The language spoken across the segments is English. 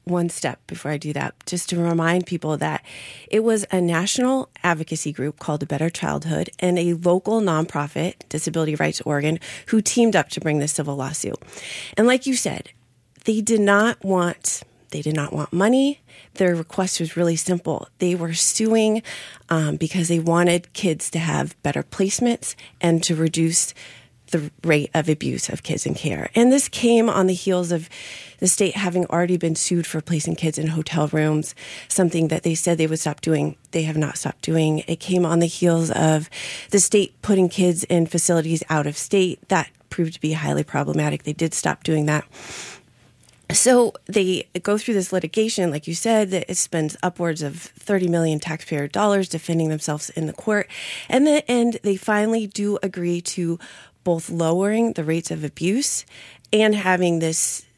one step before I do that, just to remind people that it was a national advocacy group called A Better Childhood and a local nonprofit, Disability Rights Oregon, who teamed up to bring this civil lawsuit. And like you said, they did not want money. Their request was really simple. They were suing because they wanted kids to have better placements and to reduce the rate of abuse of kids in care. And this came on the heels of the state having already been sued for placing kids in hotel rooms, something that they said they would stop doing. They have not stopped doing. It came on the heels of the state putting kids in facilities out of state. That proved to be highly problematic. They did stop doing that. So they go through this litigation, like you said, that it spends upwards of 30 million taxpayer dollars defending themselves in the court. And in the end, they finally do agree to both lowering the rates of abuse and having this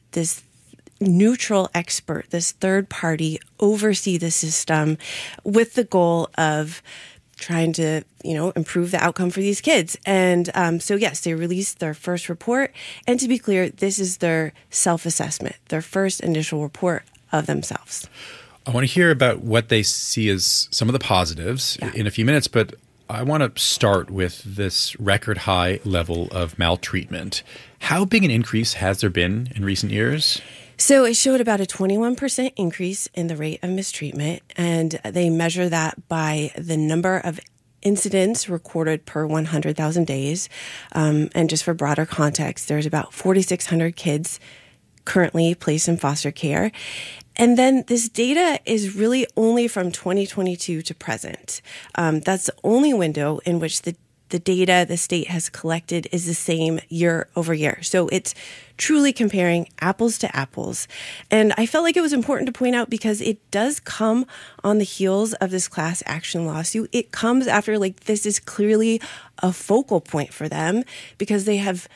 neutral expert, this third party, oversee the system with the goal of trying to, improve the outcome for these kids. And so, yes, they released their first report. And to be clear, this is their self-assessment, their first initial report of themselves. I want to hear about what they see as some of the positives in a few minutes, but I want to start with this record high level of maltreatment. How big an increase has there been in recent years? So it showed about a 21% increase in the rate of mistreatment, and they measure that by the number of incidents recorded per 100,000 days. And just for broader context, there's about 4,600 kids currently placed in foster care. And then this data is really only from 2022 to present. That's the only window in which the data the state has collected is the same year over year. So it's truly comparing apples to apples. And I felt like it was important to point out because it does come on the heels of this class action lawsuit. It comes after this is clearly a focal point for them because they have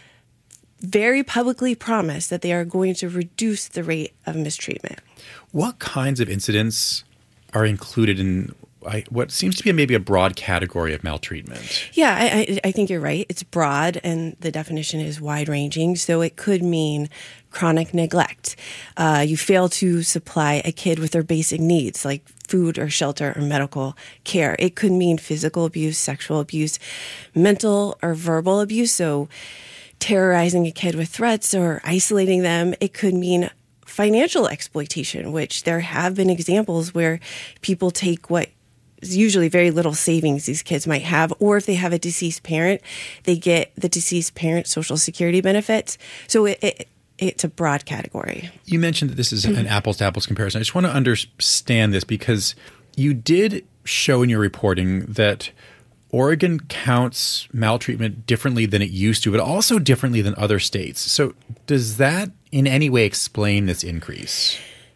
very publicly promised that they are going to reduce the rate of mistreatment. What kinds of incidents are included in what seems to be maybe a broad category of maltreatment? Yeah, I think you're right. It's broad and the definition is wide-ranging. So it could mean chronic neglect. You fail to supply a kid with their basic needs like food or shelter or medical care. It could mean physical abuse, sexual abuse, mental or verbal abuse. So terrorizing a kid with threats or isolating them. It could mean financial exploitation, which there have been examples where people take what is usually very little savings these kids might have, or if they have a deceased parent, they get the deceased parent's Social Security benefits. So it's a broad category. You mentioned that this is an apples-to-apples comparison. I just want to understand this because you did show in your reporting that Oregon counts maltreatment differently than it used to, but also differently than other states. So does that in any way explain this increase?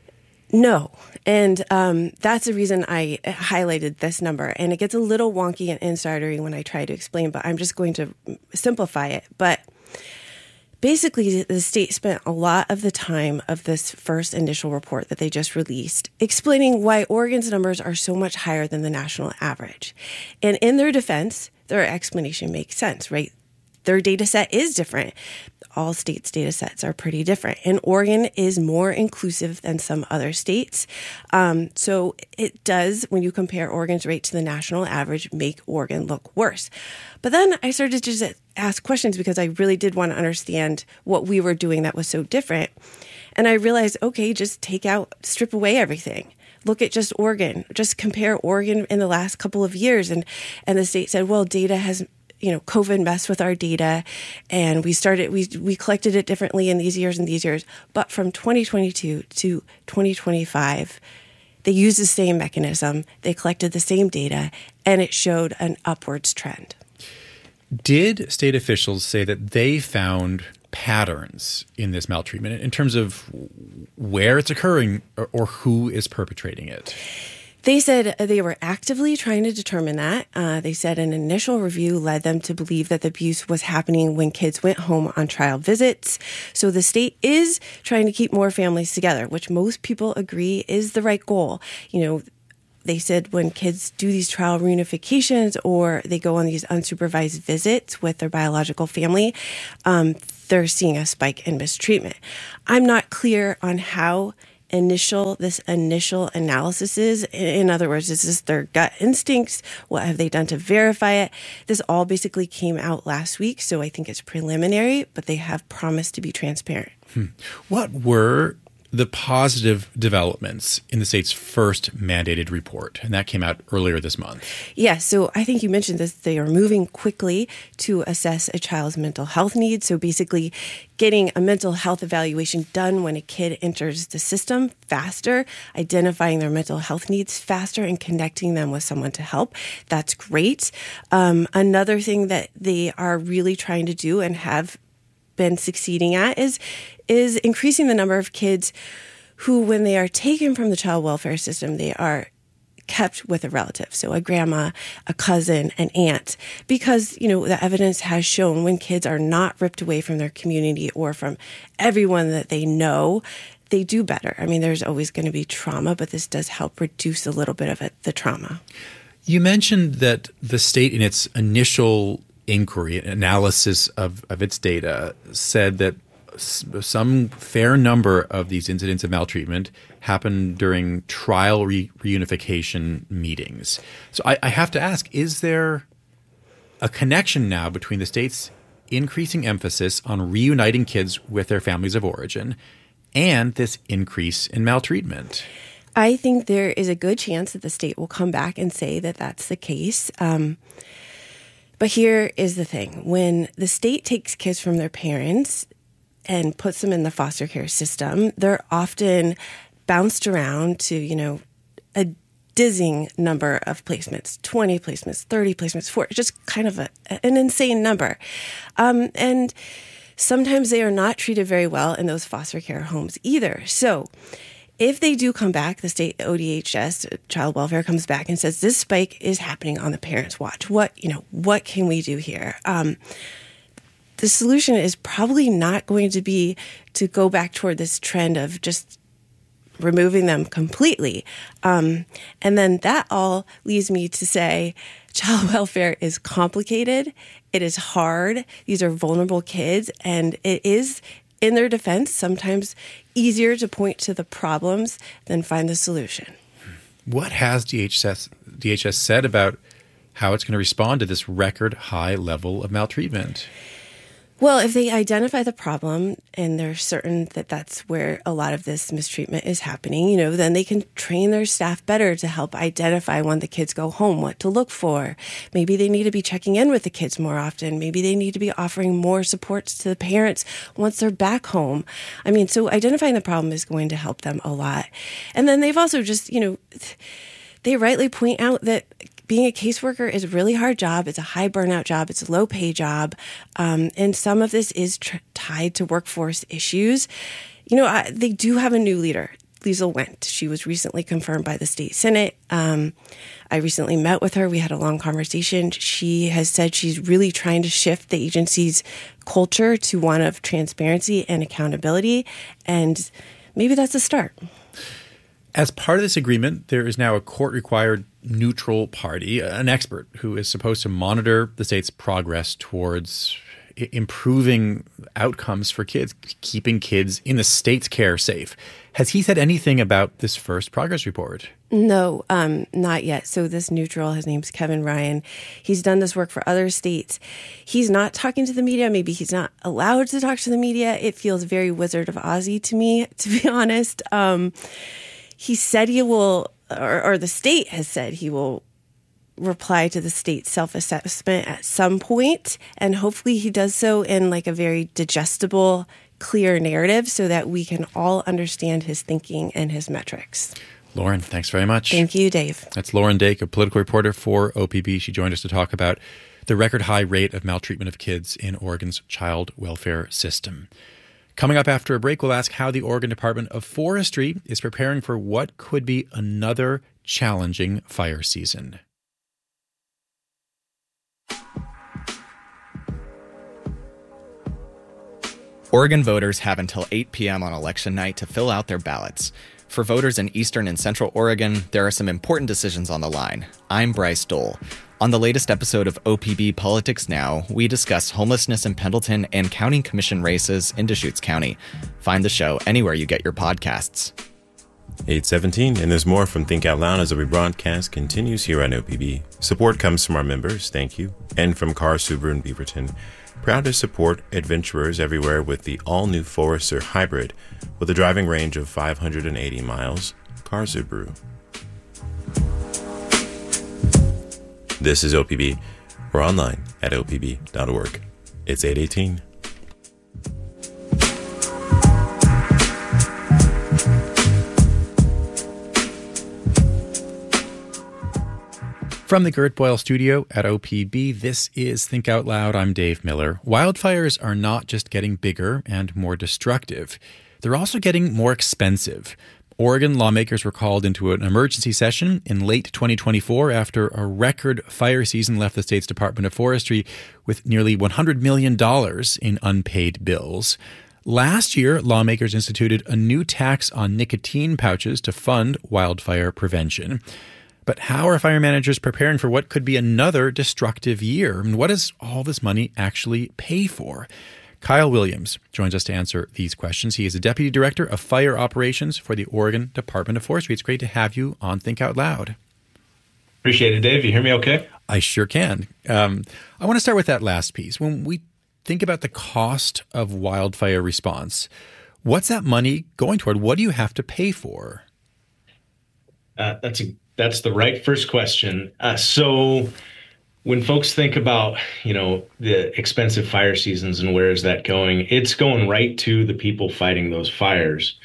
No. And that's the reason I highlighted this number. And it gets a little wonky and insidery when I try to explain, but I'm just going to simplify it. But basically, the state spent a lot of the time of this first initial report that they just released explaining why Oregon's numbers are so much higher than the national average. And in their defense, their explanation makes sense, right? Their data set is different. All states' data sets are pretty different. And Oregon is more inclusive than some other states. So it does, when you compare Oregon's rate to the national average, make Oregon look worse. But then I started to just ask questions because I really did want to understand what we were doing that was so different. And I realized, okay, just strip away everything. Look at just Oregon. Just compare Oregon in the last couple of years. And the state said, well, data has COVID messed with our data and we collected it differently in these years and these years. But from 2022 to 2025, they used the same mechanism. They collected the same data and it showed an upwards trend. Did state officials say that they found patterns in this maltreatment in terms of where it's occurring or who is perpetrating it? They said they were actively trying to determine that. They said an initial review led them to believe that the abuse was happening when kids went home on trial visits. So the state is trying to keep more families together, which most people agree is the right goal. They said when kids do these trial reunifications or they go on these unsupervised visits with their biological family, they're seeing a spike in mistreatment. I'm not clear on how this initial analysis is. In other words, is this their gut instincts? What have they done to verify it? This all basically came out last week, so I think it's preliminary, but they have promised to be transparent. What were the positive developments in the state's first mandated report? And that came out earlier this month. Yeah, so I think you mentioned this. They are moving quickly to assess a child's mental health needs. So basically getting a mental health evaluation done when a kid enters the system faster, identifying their mental health needs faster, and connecting them with someone to help. That's great. Another thing that they are really trying to do and have been succeeding at is increasing the number of kids who, when they are taken from the child welfare system, they are kept with a relative. So a grandma, a cousin, an aunt, because, the evidence has shown when kids are not ripped away from their community or from everyone that they know, they do better. I mean, there's always going to be trauma, but this does help reduce a little bit of the trauma. You mentioned that the state in its initial inquiry, analysis of its data, said that some fair number of these incidents of maltreatment happened during trial reunification meetings. So I have to ask, is there a connection now between the state's increasing emphasis on reuniting kids with their families of origin and this increase in maltreatment? I think there is a good chance that the state will come back and say that that's the case. But here is the thing. When the state takes kids from their parents and puts them in the foster care system, they're often bounced around to, a dizzying number of placements, 20 placements, 30 placements, 40, just kind of an insane number. And sometimes they are not treated very well in those foster care homes either. So if they do come back, the state ODHS, child welfare, comes back and says, this spike is happening on the parents' watch. What can we do here? The solution is probably not going to be to go back toward this trend of just removing them completely. And then that all leads me to say child welfare is complicated. It is hard. These are vulnerable kids, and it is, in their defense, sometimes easier to point to the problems than find the solution. What has DHS said about how it's going to respond to this record high level of maltreatment? Well, if they identify the problem and they're certain that that's where a lot of this mistreatment is happening, then they can train their staff better to help identify when the kids go home, what to look for. Maybe they need to be checking in with the kids more often. Maybe they need to be offering more supports to the parents once they're back home. So identifying the problem is going to help them a lot. And then they've also just, they rightly point out that being a caseworker is a really hard job. It's a high burnout job. It's a low pay job. And some of this is tied to workforce issues. They do have a new leader, Liesl Wendt. She was recently confirmed by the state Senate. I recently met with her. We had a long conversation. She has said she's really trying to shift the agency's culture to one of transparency and accountability. And maybe that's a start. As part of this agreement, there is now a court-required neutral party, an expert who is supposed to monitor the state's progress towards improving outcomes for kids, keeping kids in the state's care safe. Has he said anything about this first progress report? No, not yet. So this neutral, his name's Kevin Ryan. He's done this work for other states. He's not talking to the media. Maybe he's not allowed to talk to the media. It feels very Wizard of Ozzy to me, to be honest. He said he will, or the state has said he will reply to the state self-assessment at some point, and hopefully he does so in a very digestible, clear narrative so that we can all understand his thinking and his metrics. Lauren, thanks very much. Thank you, Dave. That's Lauren Dake, a political reporter for OPB. She joined us to talk about the record high rate of maltreatment of kids in Oregon's child welfare system. Coming up after a break, we'll ask how the Oregon Department of Forestry is preparing for what could be another challenging fire season. Oregon voters have until 8 p.m. on election night to fill out their ballots. For voters in Eastern and Central Oregon, there are some important decisions on the line. I'm Bryce Dole. On the latest episode of OPB Politics Now, we discuss homelessness in Pendleton and county commission races in Deschutes County. Find the show anywhere you get your podcasts. 8:17, and there's more from Think Out Loud as the rebroadcast continues here on OPB. Support comes from our members, thank you, and from Car Subaru in Beaverton. Proud to support adventurers everywhere with the all-new Forester Hybrid with a driving range of 580 miles. Car Subaru. This is OPB. We're online at opb.org. It's 8:18. From the Gert Boyle studio at OPB, this is Think Out Loud. I'm Dave Miller. Wildfires are not just getting bigger and more destructive. They're also getting more expensive. Oregon lawmakers were called into an emergency session in late 2024 after a record fire season left the state's Department of Forestry with nearly $100 million in unpaid bills. Last year, lawmakers instituted a new tax on nicotine pouches to fund wildfire prevention. But how are fire managers preparing for what could be another destructive year? And what does all this money actually pay for? Kyle Williams joins us to answer these questions. He is the Deputy Director of Fire Operations for the Oregon Department of Forestry. It's great to have you on Think Out Loud. Appreciate it, Dave. You hear me okay? I sure can. I want to start with that last piece. When we think about the cost of wildfire response, what's that money going toward? What do you have to pay for? That's the right first question. So when folks think about, the expensive fire seasons and where is that going, it's going right to the people fighting those fires.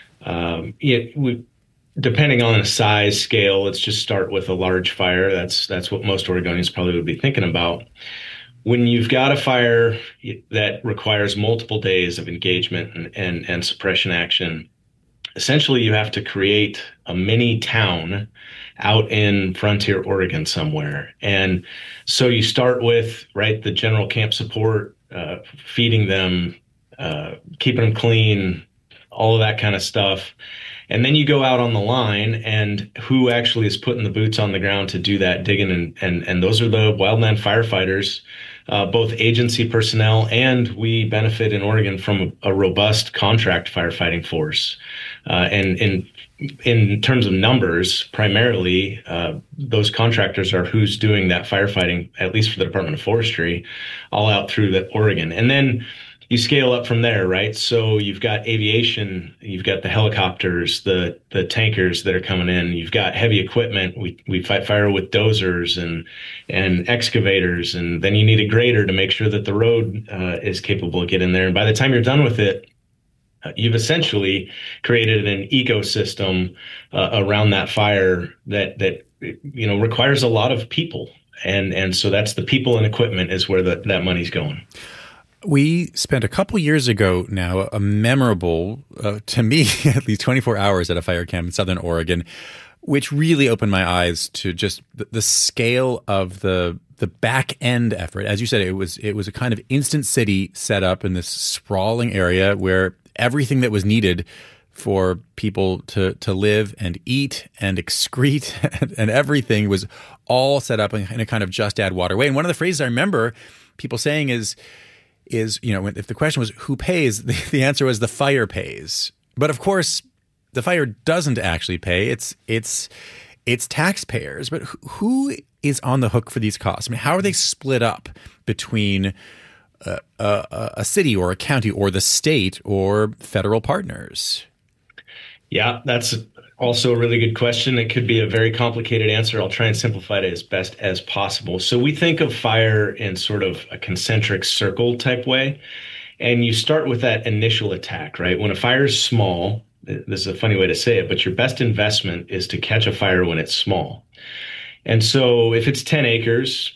Depending on the size, scale, let's just start with a large fire. That's what most Oregonians probably would be thinking about. When you've got a fire that requires multiple days of engagement and suppression action, essentially you have to create a mini town out in frontier Oregon somewhere. And so you start with, the general camp support, feeding them, keeping them clean, all of that kind of stuff. And then you go out on the line, and who actually is putting the boots on the ground to do that digging? And those are the wildland firefighters, both agency personnel, and we benefit in Oregon from a robust contract firefighting force. And in terms of numbers, primarily, those contractors are who's doing that firefighting, at least for the Department of Forestry, all out through Oregon. And then you scale up from there, right? So you've got aviation, you've got the helicopters, the tankers that are coming in, you've got heavy equipment. We fight fire with dozers and excavators, and then you need a grader to make sure that the road is capable of getting there. And by the time you're done with it, you've essentially created an ecosystem around that fire that requires a lot of people, and so that's the people and equipment is where that money's going. We spent a couple years ago now a memorable, to me at least, 24 hours at a fire camp in Southern Oregon, which really opened my eyes to just the scale of the back end effort. As you said, it was a kind of instant city set up in this sprawling area where everything that was needed for people to live and eat and excrete and everything was all set up in a kind of just add water way. And one of the phrases I remember people saying is if the question was who pays, the answer was the fire pays. But of course, the fire doesn't actually pay. It's taxpayers. But who is on the hook for these costs? I mean, how are they split up between a city or a county or the state or federal partners? Yeah, that's also a really good question. It could be a very complicated answer. I'll try and simplify it as best as possible. So we think of fire in sort of a concentric circle type way. And you start with that initial attack, right? When a fire is small, this is a funny way to say it, but your best investment is to catch a fire when it's small. And so if it's 10 acres,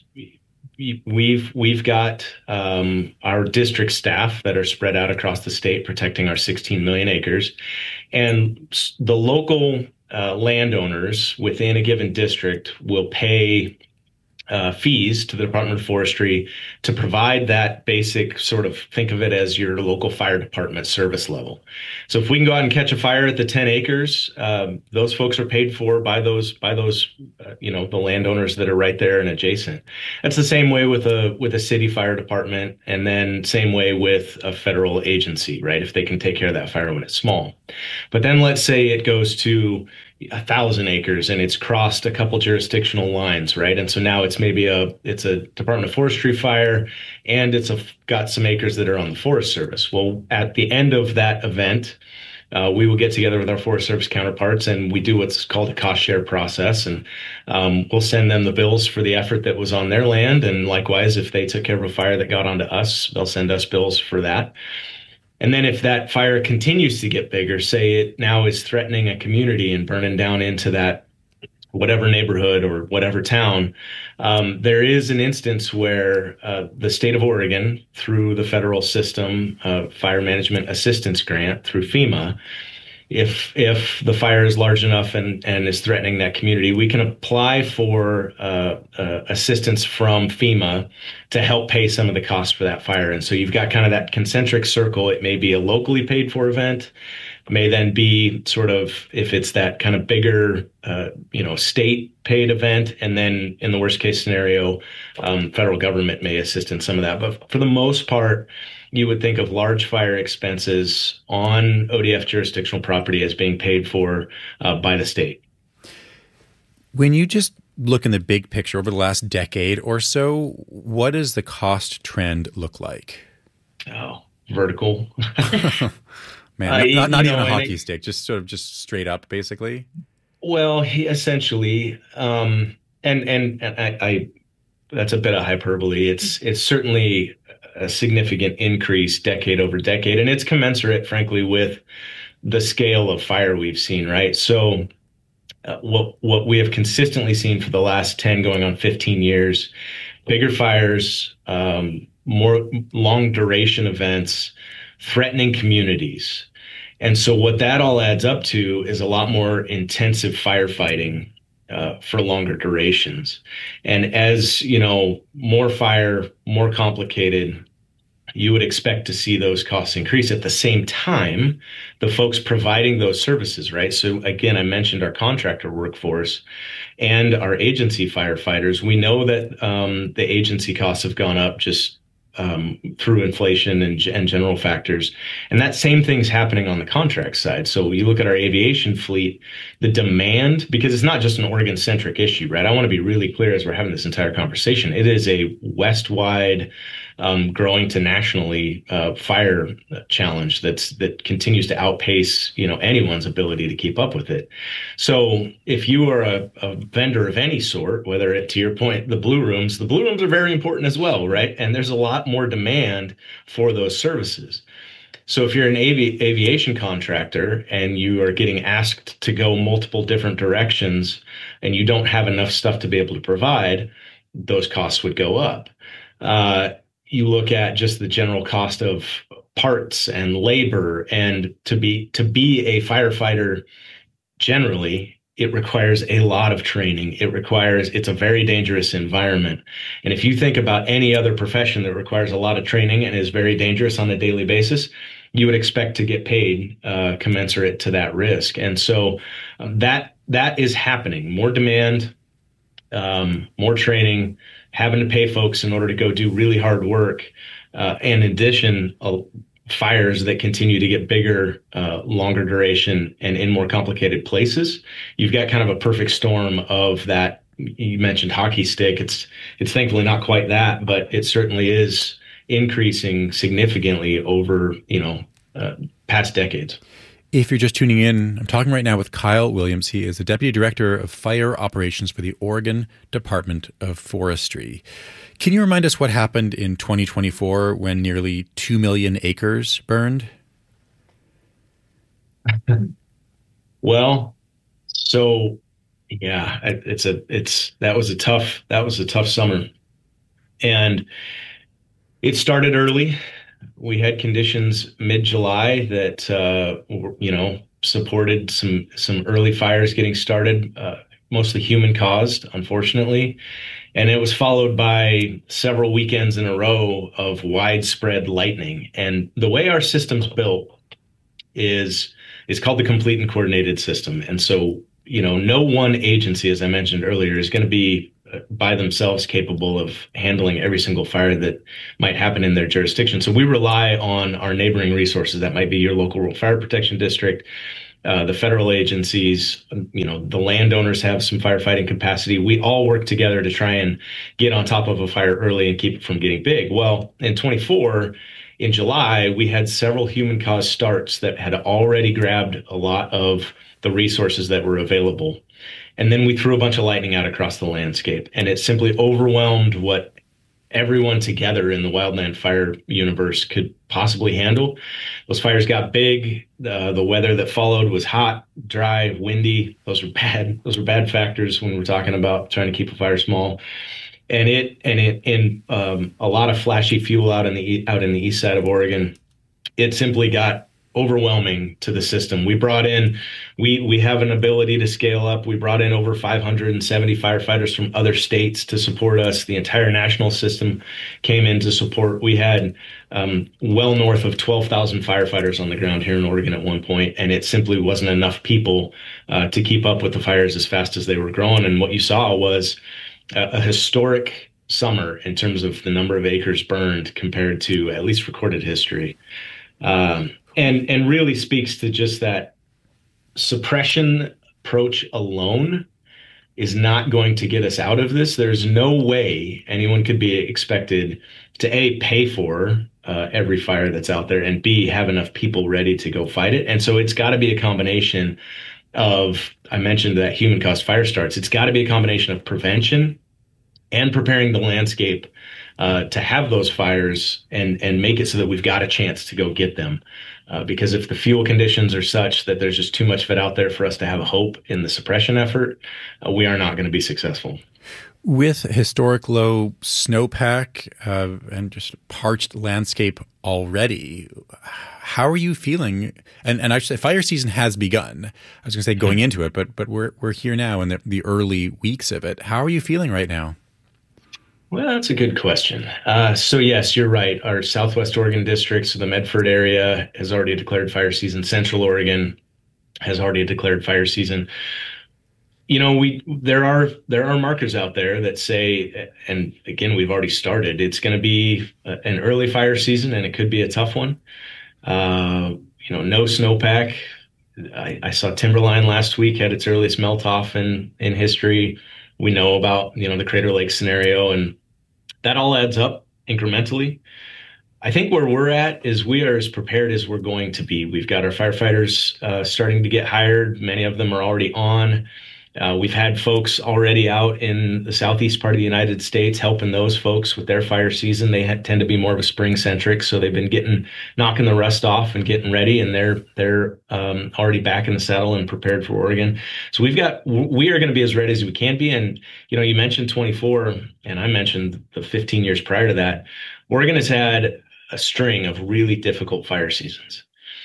we've got our district staff that are spread out across the state protecting our 16 million acres. And the local landowners within a given district will pay fees to the Department of Forestry to provide that basic sort of, think of it as your local fire department service level. So if we can go out and catch a fire at the 10 acres, those folks are paid for by those the landowners that are right there and adjacent. That's the same way with a city fire department, and then same way with a federal agency, right? If they can take care of that fire when it's small. But then let's say it goes to 1,000 acres and it's crossed a couple jurisdictional lines, right? And so now it's maybe it's a Department of Forestry fire, and got some acres that are on the Forest Service. Well, at the end of that event, we will get together with our Forest Service counterparts, and we do what's called a cost share process. And we'll send them the bills for the effort that was on their land. And likewise, if they took care of a fire that got onto us, they'll send us bills for that. And then if that fire continues to get bigger, say it now is threatening a community and burning down into that whatever neighborhood or whatever town, there is an instance where the state of Oregon, through the federal system, Fire Management Assistance Grant through FEMA, if the fire is large enough and is threatening that community, we can apply for assistance from FEMA to help pay some of the costs for that fire. And so you've got kind of that concentric circle. It may be a locally paid for event, may then be sort of, if it's that kind of bigger, state paid event. And then in the worst case scenario, federal government may assist in some of that. But for the most part, you would think of large fire expenses on ODF jurisdictional property as being paid for by the state. When you just look in the big picture over the last decade or so, what does the cost trend look like? Oh, vertical. Man, not even a hockey stick, just sort of just straight up, basically. Well, essentially, and I that's a bit of hyperbole. It's certainly a significant increase decade over decade, and it's commensurate, frankly, with the scale of fire we've seen, right? So what we have consistently seen for the last 10 going on 15 years, bigger fires, more long duration events, threatening communities. And so what that all adds up to is a lot more intensive firefighting for longer durations. And as, more fire, more complicated, you would expect to see those costs increase. At the same time, the folks providing those services, right? So again, I mentioned our contractor workforce and our agency firefighters. We know that the agency costs have gone up just through inflation and general factors. And that same thing's happening on the contract side. So you look at our aviation fleet, the demand, because it's not just an Oregon-centric issue, right? I want to be really clear as we're having this entire conversation. It is a West-wide, growing to nationally fire challenge that continues to outpace anyone's ability to keep up with it. So if you are a vendor of any sort, whether it, to your point, the blue rooms are very important as well, right? And there's a lot more demand for those services. So if you're an aviation contractor and you are getting asked to go multiple different directions and you don't have enough stuff to be able to provide, those costs would go up. You look at just the general cost of parts and labor, and to be a firefighter, generally, it requires a lot of training. It's a very dangerous environment. And if you think about any other profession that requires a lot of training and is very dangerous on a daily basis, you would expect to get paid commensurate to that risk. And so that is happening. More demand, more training, having to pay folks in order to go do really hard work. And in addition, fires that continue to get bigger, longer duration, and in more complicated places. You've got kind of a perfect storm of that. You mentioned hockey stick. It's thankfully not quite that, but it certainly is increasing significantly over, past decades. If you're just tuning in, I'm talking right now with Kyle Williams. He is the Deputy Director of Fire Operations for the Oregon Department of Forestry. Can you remind us what happened in 2024 when nearly 2 million acres burned? Well, so yeah, that was a tough summer, and it started early. We had conditions mid-July that supported some early fires getting started. mostly human caused, unfortunately. And it was followed by several weekends in a row of widespread lightning. And the way our system's built is called the complete and coordinated system. And so, no one agency, as I mentioned earlier, is going to be by themselves capable of handling every single fire that might happen in their jurisdiction. So we rely on our neighboring resources. That might be your local rural fire protection district, the federal agencies, the landowners have some firefighting capacity. We all work together to try and get on top of a fire early and keep it from getting big. Well, in 24, in July, we had several human-caused starts that had already grabbed a lot of the resources that were available. And then we threw a bunch of lightning out across the landscape, and it simply overwhelmed what everyone together in the wildland fire universe could possibly handle. Those fires got big. The weather that followed was hot, dry, windy. Those were bad. Those were bad factors when we're talking about trying to keep a fire small. And a lot of flashy fuel out in the east side of Oregon. It simply got overwhelming to the system. We have an ability to scale up. We brought in over 570 firefighters from other states to support us. The entire national system came in to support. We had well north of 12,000 firefighters on the ground here in Oregon at one point, and it simply wasn't enough people to keep up with the fires as fast as they were growing. And what you saw was a historic summer in terms of the number of acres burned compared to at least recorded history. And really speaks to just that suppression approach alone is not going to get us out of this. There's no way anyone could be expected to A, pay for every fire that's out there, and B, have enough people ready to go fight it. And so it's got to be a combination of, I mentioned that human caused fire starts. It's got to be a combination of prevention and preparing the landscape to have those fires and make it so that we've got a chance to go get them. Because if the fuel conditions are such that there's just too much of it out there for us to have a hope in the suppression effort, we are not going to be successful. With historic low snowpack and just parched landscape already, how are you feeling? And actually, fire season has begun. I was going to say going into it, but we're here now in the early weeks of it. How are you feeling right now? Well, that's a good question. So yes, you're right. Our Southwest Oregon district, so the Medford area, has already declared fire season. Central Oregon has already declared fire season. There are markers out there that say, and again, we've already started. It's going to be an early fire season, and it could be a tough one. No snowpack. I saw Timberline last week had its earliest melt off in history. We know about, the Crater Lake scenario, and that all adds up incrementally. I think where we're at is we are as prepared as we're going to be. We've got our firefighters starting to get hired. Many of them are already on. We've had folks already out in the southeast part of the United States helping those folks with their fire season. They tend to be more of a spring centric, so they've been knocking the rust off and getting ready, and they're already back in the saddle and prepared for Oregon. So we are going to be as ready as we can be. And you mentioned 24, and I mentioned the 15 years prior to that. Oregon has had a string of really difficult fire seasons,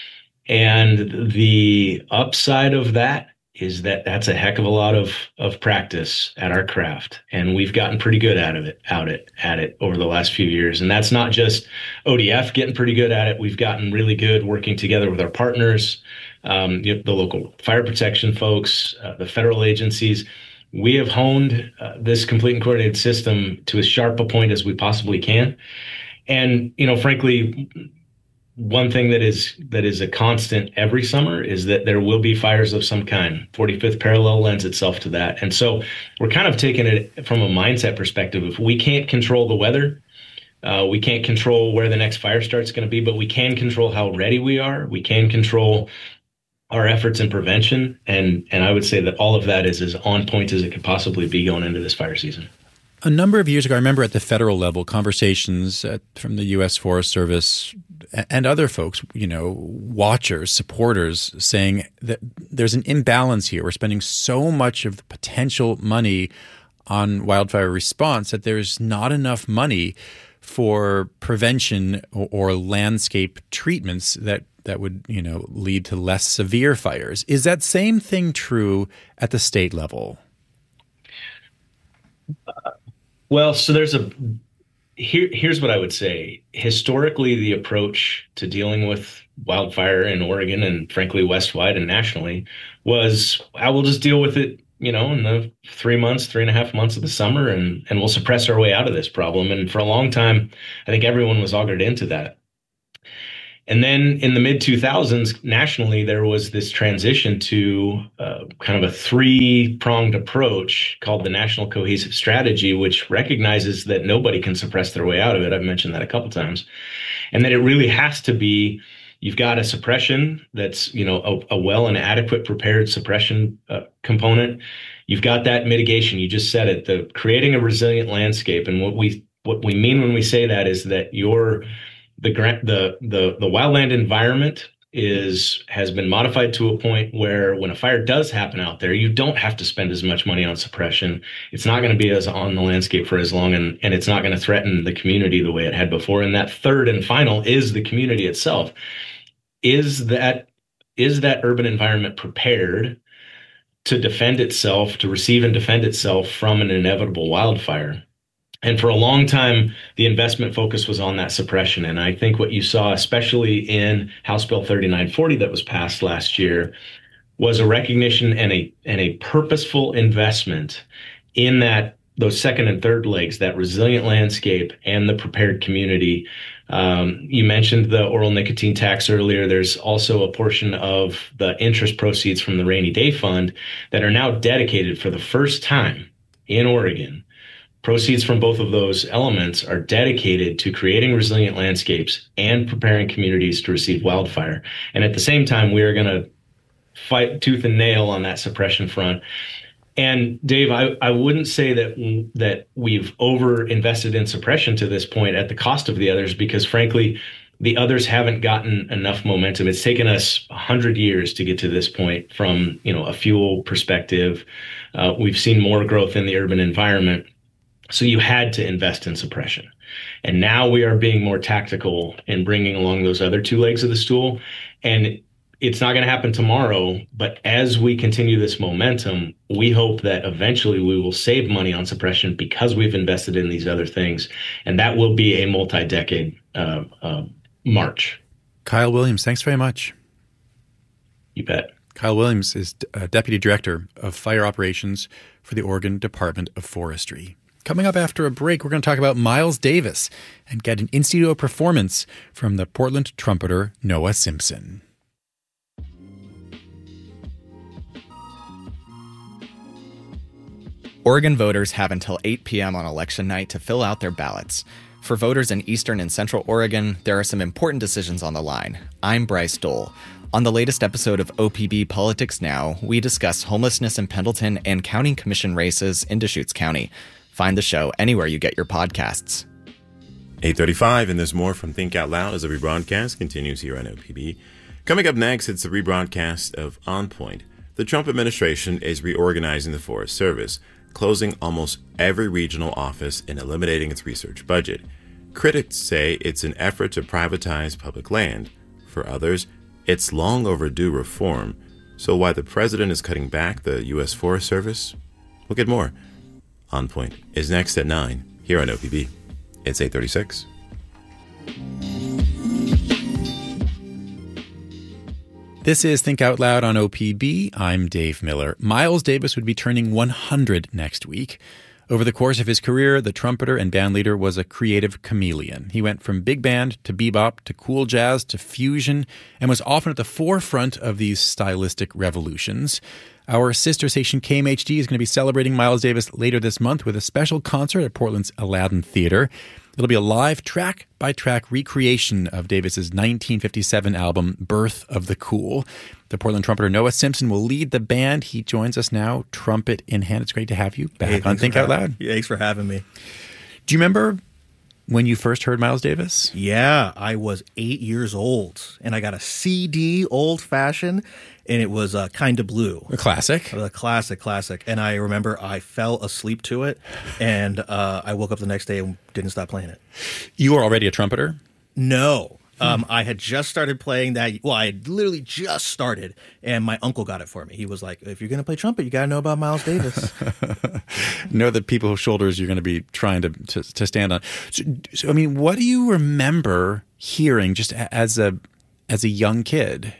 and the upside of that is that that's a heck of a lot of practice at our craft. And we've gotten pretty good at it over the last few years. And that's not just ODF getting pretty good at it. We've gotten really good working together with our partners, the local fire protection folks, the federal agencies. We have honed this complete and coordinated system to as sharp a point as we possibly can. And, frankly, one thing that is a constant every summer is that there will be fires of some kind. 45th parallel lends itself to that. And so we're kind of taking it from a mindset perspective. If we can't control the weather, we can't control where the next fire start's going to be, but we can control how ready we are. We can control our efforts in prevention. And I would say that all of that is as on point as it could possibly be going into this fire season. A number of years ago, I remember at the federal level, conversations from the U.S. Forest Service and other folks, watchers, supporters, saying that there's an imbalance here. We're spending so much of the potential money on wildfire response that there's not enough money for prevention or landscape treatments that would, lead to less severe fires. Is that same thing true at the state level? Well, so here's what I would say. Historically, the approach to dealing with wildfire in Oregon and frankly westwide and nationally was, I will just deal with it, in the 3.5 months of the summer, and we'll suppress our way out of this problem. And for a long time, I think everyone was augured into that. And then in the mid 2000s, nationally, there was this transition to kind of a three-pronged approach called the National Cohesive Strategy, which recognizes that nobody can suppress their way out of it. I've mentioned that a couple times. And that it really has to be, you've got a suppression that's, a well and adequate prepared suppression component. You've got that mitigation. You just said it, the creating a resilient landscape. And what we mean when we say that is that the wildland environment has been modified to a point where when a fire does happen out there, you don't have to spend as much money on suppression. It's not going to be as on the landscape for as long, and it's not going to threaten the community the way it had before. And that third and final is the community itself. Is that urban environment prepared to defend itself, to receive and defend itself from an inevitable wildfire? And for a long time, the investment focus was on that suppression. And I think what you saw, especially in House Bill 3940 that was passed last year, was a recognition and a purposeful investment in those second and third legs, that resilient landscape and the prepared community. You mentioned the oral nicotine tax earlier. There's also a portion of the interest proceeds from the Rainy Day Fund that are now dedicated for the first time in Oregon. Proceeds from both of those elements are dedicated to creating resilient landscapes and preparing communities to receive wildfire. And at the same time, we are going to fight tooth and nail on that suppression front. And Dave, I wouldn't say that we've over invested in suppression to this point at the cost of the others, because frankly, the others haven't gotten enough momentum. It's taken us 100 years to get to this point from, a fuel perspective. We've seen more growth in the urban environment. So you had to invest in suppression. And now we are being more tactical in bringing along those other two legs of the stool. And it's not going to happen tomorrow, but as we continue this momentum, we hope that eventually we will save money on suppression because we've invested in these other things. And that will be a multi-decade march. Kyle Williams, thanks very much. You bet. Kyle Williams is Deputy Director of Fire Operations for the Oregon Department of Forestry. Coming up after a break, we're going to talk about Miles Davis and get an in-studio performance from the Portland trumpeter Noah Simpson. Oregon voters have until 8 p.m. on election night to fill out their ballots. For voters in Eastern and Central Oregon, there are some important decisions on the line. I'm Bryce Dole. On the latest episode of OPB Politics Now, we discuss homelessness in Pendleton and county commission races in Deschutes County. Find the show anywhere you get your podcasts. 8:35, and there's more from Think Out Loud as the rebroadcast continues here on OPB. Coming up next, it's the rebroadcast of On Point. The Trump administration is reorganizing the Forest Service, closing almost every regional office and eliminating its research budget. Critics say it's an effort to privatize public land. For others, it's long overdue reform. So why the president is cutting back the U.S. Forest Service? We'll get more. On Point is next at 9 here on OPB. It's 8:36. This is Think Out Loud on OPB. I'm Dave Miller. Miles Davis would be turning 100 next week. Over the course of his career, the trumpeter and bandleader was a creative chameleon. He went from big band to bebop to cool jazz to fusion and was often at the forefront of these stylistic revolutions. Our sister station KMHD is going to be celebrating Miles Davis later this month with a special concert at Portland's Aladdin Theater. It'll be a live track-by-track recreation of Davis's 1957 album, Birth of the Cool. The Portland trumpeter Noah Simpson will lead the band. He joins us now, trumpet in hand. It's great to have you back on Think Out Loud. Thanks for having me. Do you remember when you first heard Miles Davis? Yeah, I was 8 years old, and I got a CD, old-fashioned, and it was Kinda Blue. A classic. A classic. And I remember I fell asleep to it, and I woke up the next day and didn't stop playing it. You were already a trumpeter? No. I had just started playing that. Well, I had literally just started, and my uncle got it for me. He was like, if you're going to play trumpet, you got to know about Miles Davis. Know the people whose shoulders you're going to be trying to stand on. So, I mean, what do you remember hearing just as a young kid?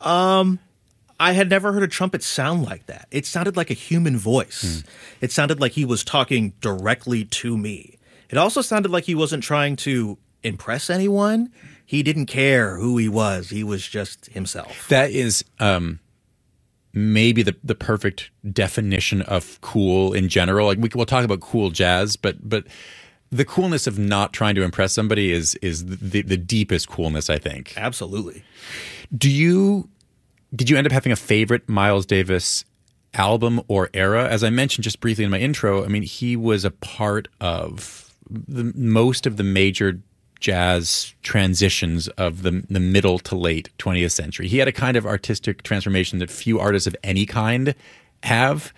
I had never heard a trumpet sound like that. It sounded like a human voice. It sounded like he was talking directly to me. It also sounded like he wasn't trying to impress anyone. He didn't care who he was. He was just himself. That is maybe the perfect definition of cool in general. Like we'll talk about cool jazz, but the coolness of not trying to impress somebody is the deepest coolness, I think. Absolutely. Did you end up having a favorite Miles Davis album or era? As I mentioned just briefly in my intro, I mean, he was a part of most of the major jazz transitions of the middle to late 20th century. He had a kind of artistic transformation that few artists of any kind have.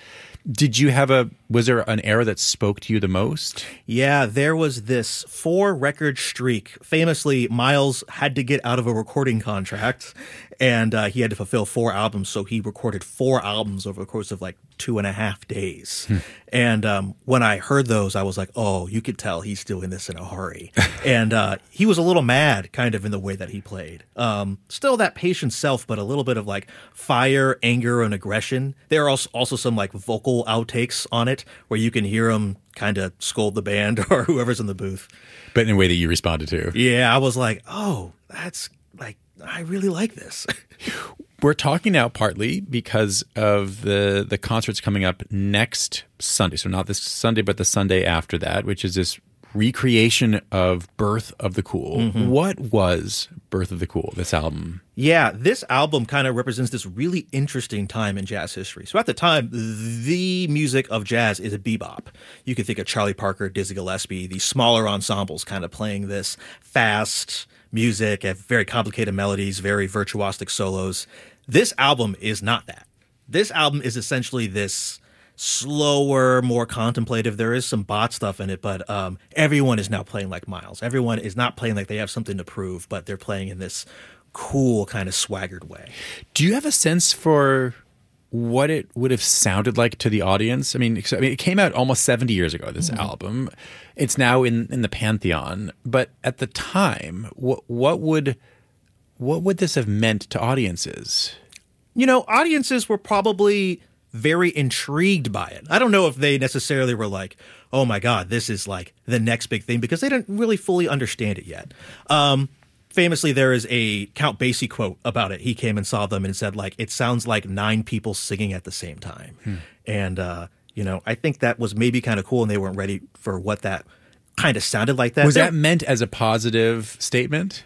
Was there an era that spoke to you the most? Yeah, there was this 4-record streak. Famously, Miles had to get out of a recording contract, and he had to fulfill 4 albums, so he recorded 4 albums over the course of like 2.5 days. And when I heard those, I was like, oh, you could tell he's doing this in a hurry. And he was a little mad kind of in the way that he played. Still that patient self, but a little bit of like fire, anger, and aggression. There are also some like vocal outtakes on it where you can hear him kind of scold the band or whoever's in the booth. But in a way that you responded to. Yeah, I was like, oh, that's like, I really like this. We're talking now partly because of the concerts coming up next Sunday. So not this Sunday, but the Sunday after that, which is this recreation of Birth of the Cool. What was Birth of the Cool, this album? Yeah, this album kind of represents this really interesting time in jazz history. So at the time, the music of jazz is a bebop. You can think of Charlie Parker, Dizzy Gillespie, these smaller ensembles kind of playing this fast music and very complicated melodies, very virtuosic solos. This album is not that. This album is essentially this slower, more contemplative. There is some bot stuff in it, but everyone is now playing like Miles. Everyone is not playing like they have something to prove, but they're playing in this cool kind of swaggered way. Do you have a sense for what it would have sounded like to the audience? I mean, it came out almost 70 years ago, this album. It's now in the Pantheon. But at the time, what would this have meant to audiences? You know, audiences were probably very intrigued by it. I don't know if they necessarily were like, oh my God, this is like the next big thing, because they didn't really fully understand it yet. Famously, there is a Count Basie quote about it. He came and saw them and said, like, it sounds like 9 people singing at the same time. And, you know, I think that was maybe kind of cool, and they weren't ready for what that kind of sounded like. That was that meant as a positive statement?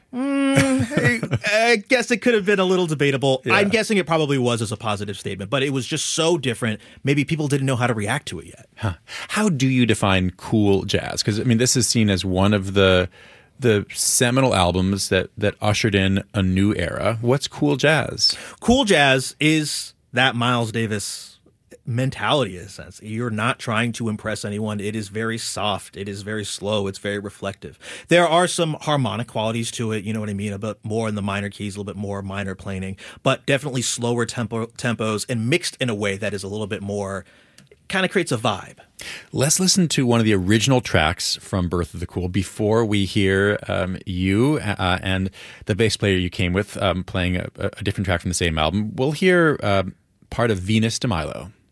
I guess it could have been a little debatable. Yeah. I'm guessing it probably was as a positive statement, but it was just so different. Maybe people didn't know how to react to it yet. How do you define cool jazz? Because, I mean, this is seen as one of the seminal albums that ushered in a new era. What's cool jazz? Cool jazz is that Miles Davis mentality, in a sense. You're not trying to impress anyone. It is very soft. It is very slow. It's very reflective. There are some harmonic qualities to it, you know what I mean? A bit more in the minor keys, a little bit more minor planing, but definitely slower tempos and mixed in a way that is a little bit more, kind of creates a vibe. Let's listen to one of the original tracks from Birth of the Cool before we hear you and the bass player you came with playing a different track from the same album. We'll hear part of Venus de Milo.